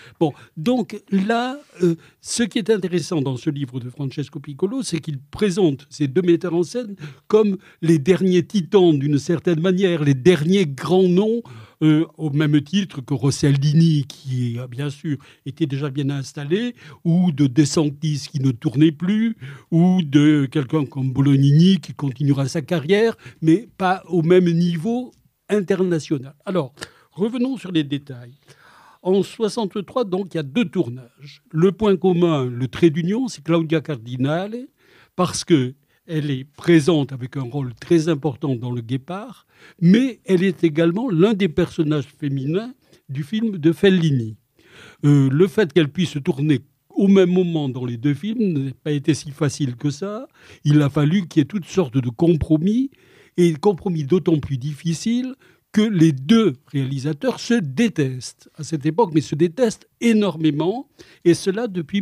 Bon, donc là, ce qui est intéressant dans ce livre de Francesco Piccolo, c'est qu'il présente ces deux metteurs en scène comme les derniers titans, d'une certaine manière, les derniers grands noms, au même titre que Rossellini, qui, bien sûr, était déjà bien installé, ou de De Sanctis, qui ne tournait plus, ou de quelqu'un comme Bolognini, qui continuera sa carrière, mais pas au même niveau international. Alors, revenons sur les détails. En 63, donc, il y a deux tournages. Le point commun, le trait d'union, c'est Claudia Cardinale, parce qu'elle est présente avec un rôle très important dans Le Guépard, mais elle est également l'un des personnages féminins du film de Fellini. Le fait qu'elle puisse tourner au même moment dans les deux films n'a pas été si facile que ça. Il a fallu qu'il y ait toutes sortes de compromis, et compromis d'autant plus difficiles que les deux réalisateurs se détestent à cette époque, mais se détestent énormément, et cela depuis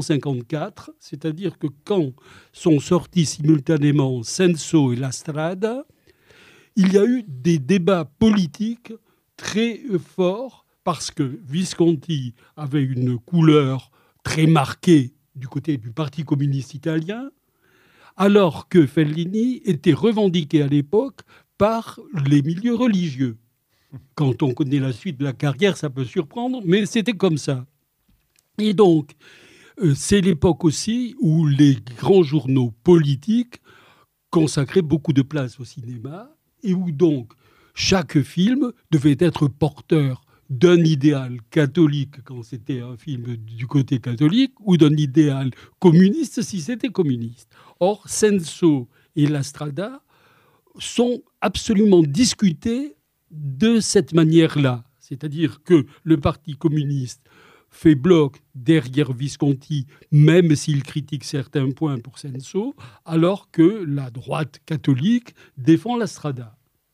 1954, c'est-à-dire que quand sont sortis simultanément Senso et La Strada, il y a eu des débats politiques très forts, parce que Visconti avait une couleur très marquée du côté du Parti communiste italien, alors que Fellini était revendiqué à l'époque par les milieux religieux. Quand on connaît la suite de la carrière, ça peut surprendre, mais c'était comme ça. Et donc, c'est l'époque aussi où les grands journaux politiques consacraient beaucoup de place au cinéma, et où donc chaque film devait être porteur d'un idéal catholique quand c'était un film du côté catholique, ou d'un idéal communiste si c'était communiste. Or, Senso et La Strada sont absolument discutés de cette manière-là. C'est-à-dire que le Parti communiste fait bloc derrière Visconti, même s'il critique certains points pour Senso, alors que la droite catholique défend La Strada.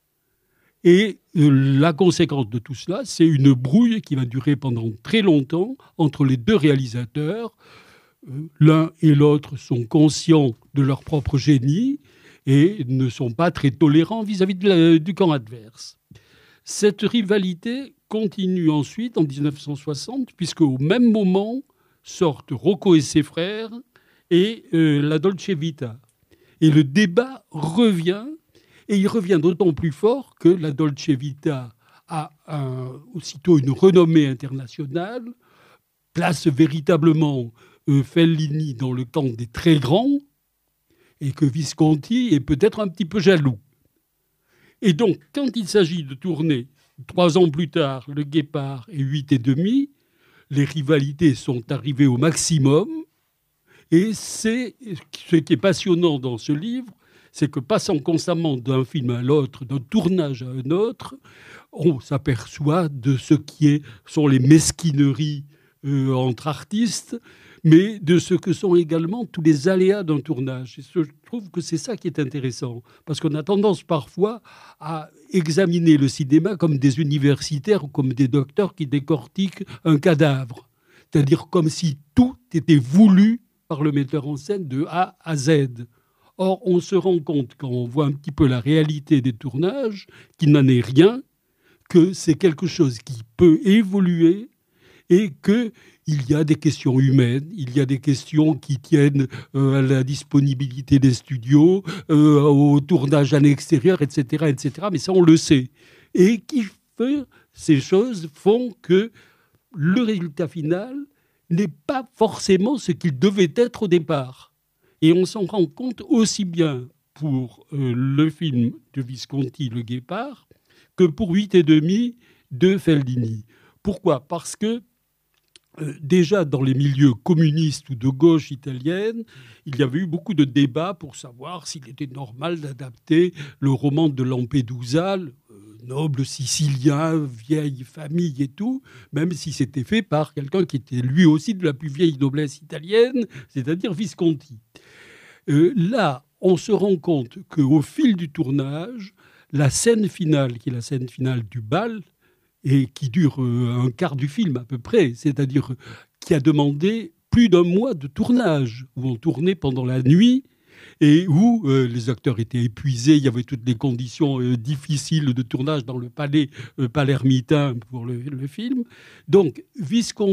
Et la conséquence de tout cela, c'est une brouille qui va durer pendant très longtemps entre les deux réalisateurs. L'un et l'autre sont conscients de leur propre génie et ne sont pas très tolérants vis-à-vis du camp adverse. Cette rivalité continue ensuite en 1960, puisque au même moment sortent Rocco et ses frères et La Dolce Vita. Et le débat revient. Et il revient d'autant plus fort que La Dolce Vita a aussitôt une renommée internationale, place véritablement Fellini dans le camp des très grands, et que Visconti est peut-être un petit peu jaloux. Et donc, quand il s'agit de tourner 3 ans plus tard Le Guépard et 8 et demi, les rivalités sont arrivées au maximum. Et c'est ce qui est passionnant dans ce livre, c'est que passant constamment d'un film à l'autre, d'un tournage à un autre, on s'aperçoit de ce qui sont les mesquineries entre artistes, mais de ce que sont également tous les aléas d'un tournage. Et je trouve que c'est ça qui est intéressant, parce qu'on a tendance parfois à examiner le cinéma comme des universitaires ou comme des docteurs qui décortiquent un cadavre, c'est-à-dire comme si tout était voulu par le metteur en scène de A à Z. Or, on se rend compte, quand on voit un petit peu la réalité des tournages, qu'il n'en est rien, que c'est quelque chose qui peut évoluer et qu'il y a des questions humaines, il y a des questions qui tiennent à la disponibilité des studios, au tournage à l'extérieur, etc., etc. Mais ça, on le sait. Et ces choses font que le résultat final n'est pas forcément ce qu'il devait être au départ. Et on s'en rend compte aussi bien pour le film de Visconti, Le Guépard, que pour 8 et demi de Fellini. Pourquoi ? Parce que déjà dans les milieux communistes ou de gauche italienne, il y avait eu beaucoup de débats pour savoir s'il était normal d'adapter le roman de Lampedusa, noble sicilien, vieille famille et tout, même si c'était fait par quelqu'un qui était lui aussi de la plus vieille noblesse italienne, c'est-à-dire Visconti. Là, on se rend compte qu'au fil du tournage, la scène finale, qui est la scène finale du bal, et qui dure un quart du film à peu près, c'est-à-dire qui a demandé plus d'1 mois de tournage, où on tournait pendant la nuit, et où les acteurs étaient épuisés, il y avait toutes les conditions difficiles de tournage dans le palais palermitain pour le film. Donc, Visconti